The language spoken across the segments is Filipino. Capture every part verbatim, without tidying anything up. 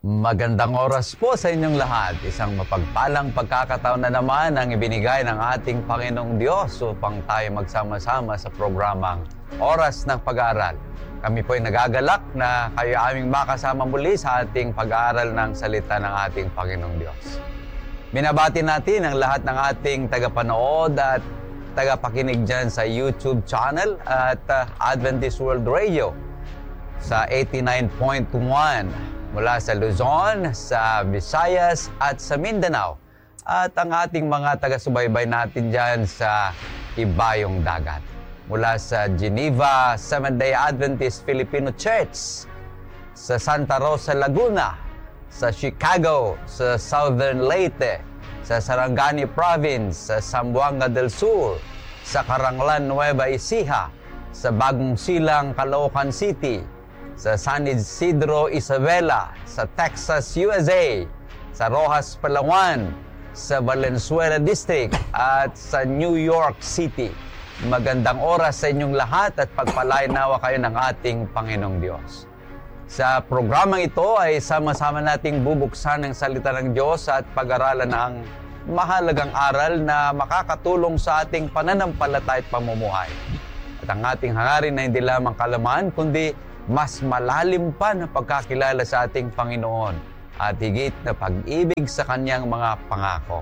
Magandang oras po sa inyong lahat. Isang mapagpalang pagkakataon na naman ang ibinigay ng ating Panginoong Diyos upang tayo magsama-sama sa programang Oras ng Pag-aaral. Kami po ay nagagalak na kayo aming makasama muli sa ating pag-aaral ng salita ng ating Panginoong Diyos. Binabati natin ang lahat ng ating tagapanood at tagapakinig dyan sa YouTube channel at uh, Adventist World Radio sa eighty-nine point one mula sa Luzon, sa Visayas at sa Mindanao. At ang ating mga taga-subaybay natin dyan sa Ibayong Dagat. Mula sa Geneva Seventh-day Adventist Filipino Church, sa Santa Rosa, Laguna, sa Chicago, sa Southern Leyte, sa Sarangani Province, sa Zamboanga del Sur, sa Caranglan, Nueva Ecija, sa Bagong Silang, Caloocan City, sa San Isidro, Isabela, sa Texas, U S A, sa Rojas, Palawan, sa Valenzuela District, at sa New York City. Magandang oras sa inyong lahat at pagpalain nawa kayo ng ating Panginoong Diyos. Sa programang ito ay sama-sama nating bubuksan ang salita ng Diyos at pag-aralan ng mahalagang aral na makakatulong sa ating pananampalataya at pamumuhay. At ang ating hangarin na hindi lamang kalaman, kundi mas malalim pa na pagkakilala sa ating Panginoon at higit na pag-ibig sa Kanyang mga pangako.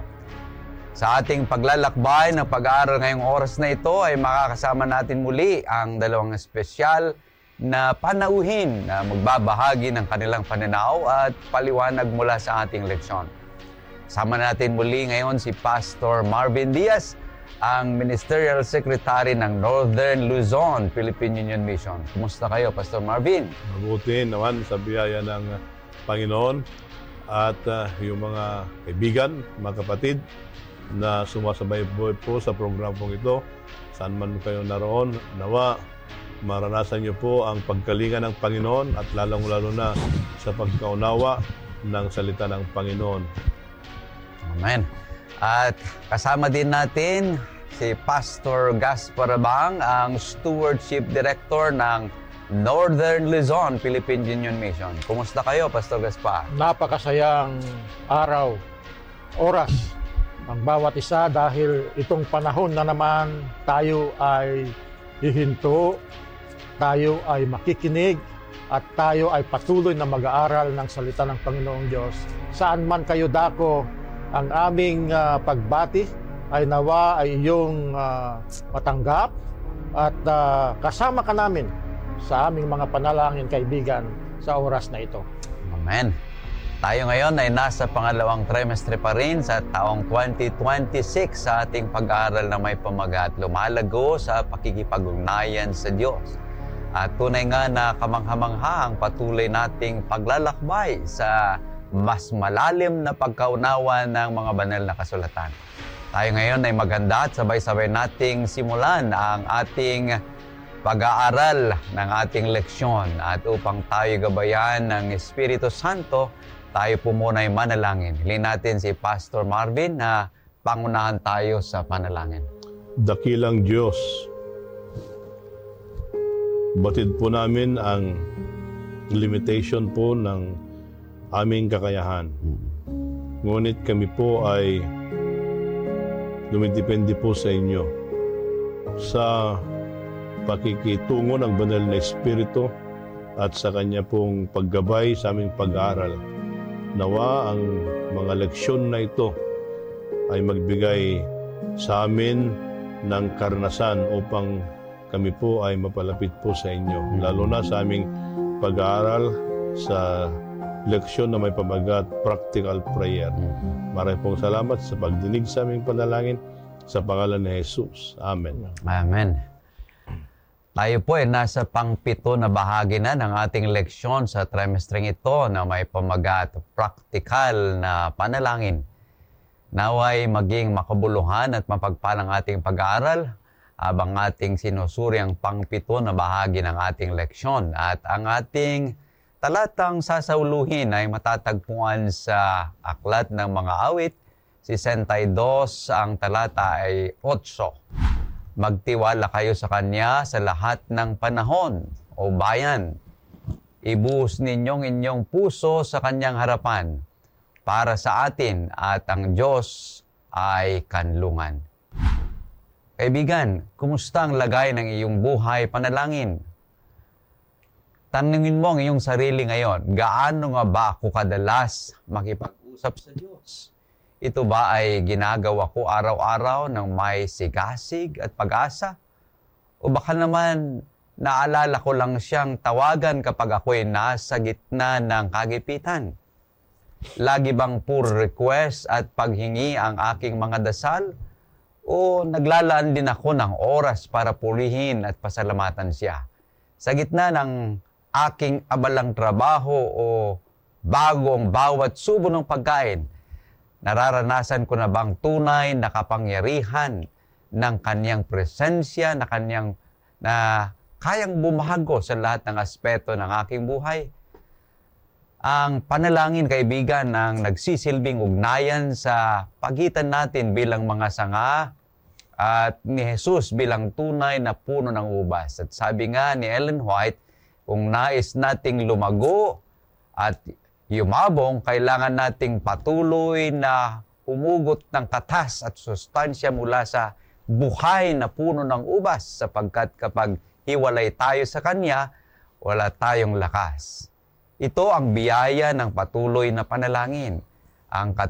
Sa ating paglalakbay ng pag-aaral ngayong oras na ito ay makakasama natin muli ang dalawang espesyal na panauhin na magbabahagi ng kanilang pananaw at paliwanag mula sa ating leksyon. Sama natin muli ngayon si Pastor Marvin Diaz, ang Ministerial Secretary ng Northern Luzon, Philippine Union Mission. Kumusta kayo, Pastor Marvin? Mabuti naman sa biyaya ng Panginoon at uh, yung mga kaibigan, mga kapatid na sumasabay po sa programong ito. Saan man kayo naroon, nawa maranasan niyo po ang pagkalinga ng Panginoon at lalong-lalo na sa pagkaunawa ng salita ng Panginoon. Amen. At kasama din natin si Pastor Gaspar Abang, ang Stewardship Director ng Northern Luzon, Philippine Union Mission. Kumusta kayo, Pastor Gaspar? Napakasayang araw, oras ang bawat isa dahil itong panahon na naman tayo ay hihinto, tayo ay makikinig at tayo ay patuloy na mag-aaral ng salita ng Panginoong Diyos. Saan man kayo dako, ang aming uh, pagbati ay nawa ay iyong uh, matanggap at uh, kasama ka namin sa aming mga panalangin, kaibigan, sa oras na ito. Amen. Tayo ngayon ay nasa pangalawang trimestre pa rin sa taong twenty twenty-six sa ating pag-aaral na may pamagat, lumalago sa pakikipag-ugnayan sa Diyos. At tunay nga na kamangha-mangha ang patuloy nating paglalakbay sa mas malalim na pagkaunawa ng mga banal na kasulatan. Tayo ngayon ay maganda at sabay-sabay nating simulan ang ating pag-aaral ng ating leksyon. At upang tayo gabayan ng Espiritu Santo, tayo po muna ay manalangin. Hilin natin si Pastor Marvin na pangunahan tayo sa panalangin. Dakilang Diyos, batid po namin ang limitation po ng aming kakayahan. Ngunit kami po ay dumidepende po sa inyo sa pakikitungo ng banal na Espiritu at sa Kanya pong paggabay sa aming pag-aaral. Nawa ang mga leksyon na ito ay magbigay sa amin ng karanasan upang kami po ay mapalapit po sa inyo. Lalo na sa aming pag-aaral sa leksyon na may pamagat, practical prayer. Maraming pong salamat sa pagdinig sa aming panalangin sa pangalan ni Jesus. Amen. Amen. Tayo po ay nasa pangpito na bahagi na ng ating leksyon sa trimestreng ito na may pamagat, practical na panalangin. Naway maging makabuluhan at mapagpalang ating pag-aaral habang ating sinusuri ang pangpito na bahagi ng ating leksyon. At ang ating talatang sasauluhin ay matatagpuan sa Aklat ng Mga Awit, sesentaydos, ang talata ay otso. Magtiwala kayo sa Kanya sa lahat ng panahon, o bayan. Ibuhos ninyong inyong puso sa kanyang harapan para sa atin at ang Diyos ay kanlungan. Kaibigan, kumusta ang lagay ng iyong buhay panalangin? Tanungin mo ang iyong sarili ngayon, gaano nga ba ako kadalas makipag-usap sa Diyos? Ito ba ay ginagawa ko araw-araw ng may sigasig at pag-asa? O baka naman naalala ko lang siyang tawagan kapag ako'y nasa gitna ng kagipitan? Lagi bang pure request at paghingi ang aking mga dasal? O naglalaan din ako ng oras para purihin at pasalamatan siya? Sa gitna ng aking abalang trabaho o bagong bawat subo ng pagkain, nararanasan ko na bang tunay na kapangyarihan ng kanyang presensya, na kanyang na kayang bumahago sa lahat ng aspeto ng aking buhay? Ang panalangin, kaibigan, ang nagsisilbing ugnayan sa pagitan natin bilang mga sanga at ni Jesus bilang tunay na puno ng ubas. At sabi nga ni Ellen White, kung nais nating lumago at yumabong, kailangan nating patuloy na humugot ng katas at sustansya mula sa buhay na puno ng ubas, sapagkat kapag hiwalay tayo sa Kanya, wala tayong lakas. Ito ang biyaya ng patuloy na panalangin. Ang